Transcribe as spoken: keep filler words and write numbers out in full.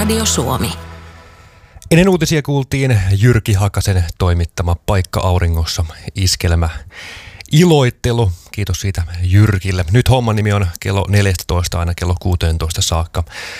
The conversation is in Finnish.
Radio Suomi. Ennen uutisia kuultiin Jyrki Hakasen toimittama Paikka auringossa -iskelmä iloittelu. Kiitos siitä Jyrkille. Nyt homman nimi on kello neljätoista aina kello kuusitoista saakka.